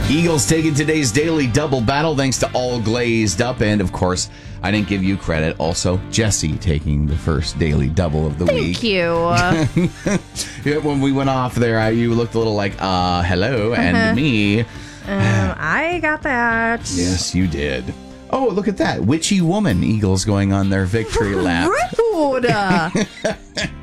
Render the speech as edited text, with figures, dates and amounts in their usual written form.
Eagles taking today's daily double battle thanks to All Glazed Up. And, of course, I didn't give you credit. Also, Jesse taking the first daily double of the week. Thank you. When we went off there, you looked a little like, hello, and me. I got that. Yes, you did. Oh, look at that. Witchy Woman. Eagles going on their victory lap. Rude.